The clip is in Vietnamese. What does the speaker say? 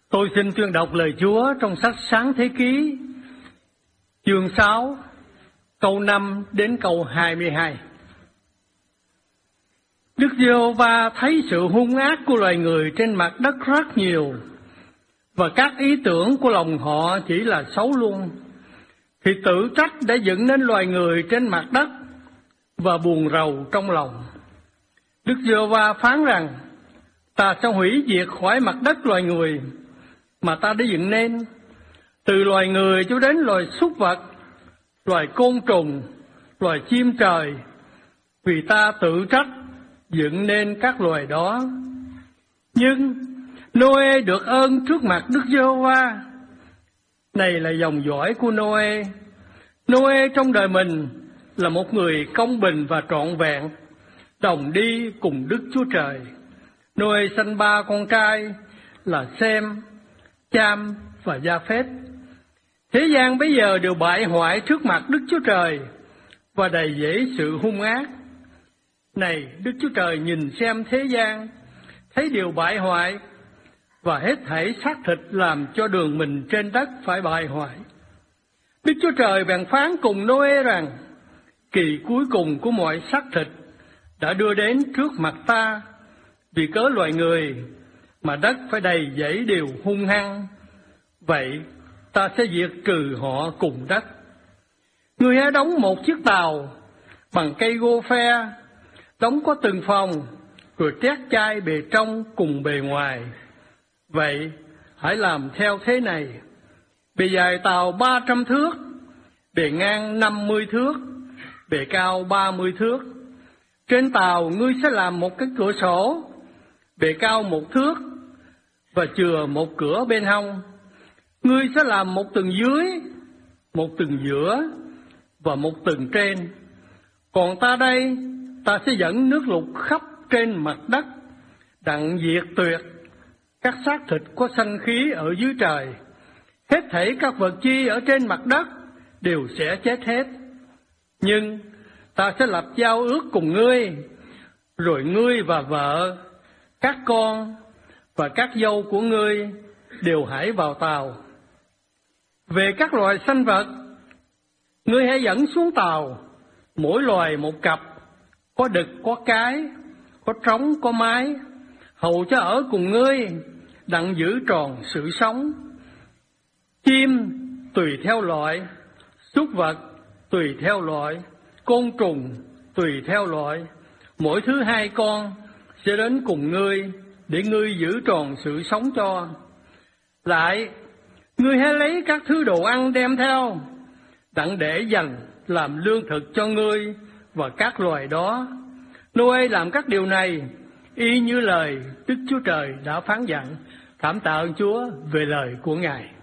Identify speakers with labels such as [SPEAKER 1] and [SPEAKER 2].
[SPEAKER 1] Tôi xin tuyên đọc lời Chúa trong sách Sáng Thế Ký, chương 6, câu 5 đến câu 22. Đức Giê-hô-va thấy sự hung ác của loài người trên mặt đất rất nhiều, và các ý tưởng của lòng họ chỉ là xấu luôn, thì tự trách đã dựng nên loài người trên mặt đất và buồn rầu trong lòng. Đức Giê-hô-va phán rằng: ta sẽ hủy diệt khỏi mặt đất loài người mà ta đã dựng nên, từ loài người cho đến loài súc vật, loài côn trùng, loài chim trời, vì ta tự trách dựng nên các loài đó. Nhưng Nô-ê được ơn trước mặt Đức Giê-hô-va. Này là dòng dõi của Nô-ê. Nô-ê trong đời mình là một người công bình và trọn vẹn, đồng đi cùng Đức Chúa Trời. Nô-ê sanh 3 con trai là Sem, Cham và Gia-phết. Thế gian bây giờ đều bại hoại trước mặt Đức Chúa Trời và đầy dẫy sự hung ác. Này, Đức Chúa Trời nhìn xem thế gian, thấy điều bại hoại, và hết thảy xác thịt làm cho đường mình trên đất phải bại hoại. Đức Chúa Trời bèn phán cùng Nô-ê rằng: kỳ cuối cùng của mọi xác thịt đã đưa đến trước mặt ta, vì cớ loài người mà đất phải đầy dẫy điều hung hăng. Vậy ta sẽ diệt trừ họ cùng đất. Ngươi hãy đóng một chiếc tàu bằng cây gô phe, đóng có từng phòng, rồi trét chai bề trong cùng bề ngoài. Vậy hãy làm theo thế này: bề dài tàu 300 thước, bề ngang 50 thước, bề cao 30 thước. Trên tàu ngươi sẽ làm một cái cửa sổ, bề cao 1 thước, và chừa một cửa bên hông. Ngươi sẽ làm một tầng dưới, một tầng giữa, và một tầng trên. Còn ta đây, ta sẽ dẫn nước lụt khắp trên mặt đất, đặng diệt tuyệt các xác thịt có sanh khí ở dưới trời. Hết thảy các vật chi ở trên mặt đất đều sẽ chết hết. Nhưng ta sẽ lập giao ước cùng ngươi, rồi ngươi và vợ, các con và các dâu của ngươi đều hãy vào tàu. Về các loài sanh vật, ngươi hãy dẫn xuống tàu, mỗi loài một cặp, có đực có cái, có trống có mái, hầu cho ở cùng ngươi, đặng giữ tròn sự sống. Chim tùy theo loại, súc vật tùy theo loại, côn trùng tùy theo loại, mỗi thứ 2 con sẽ đến cùng ngươi, để ngươi giữ tròn sự sống cho. Lại, ngươi hãy lấy các thứ đồ ăn đem theo, đặng để dành làm lương thực cho ngươi và các loài đó. Nô-ê làm các điều này y như lời Đức Chúa Trời đã phán dặn. Cảm tạ ơn Chúa về lời của Ngài.